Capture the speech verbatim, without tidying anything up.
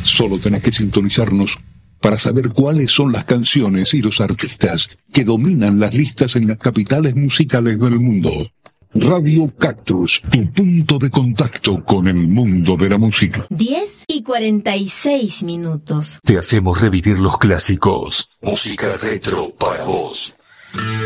Solo tenés que sintonizarnos para saber cuáles son las canciones y los artistas que dominan las listas en las capitales musicales del mundo. Radio Cactus, tu punto de contacto con el mundo de la música. diez y cuarenta y seis minutos. Te hacemos revivir los clásicos. Música retro para vos.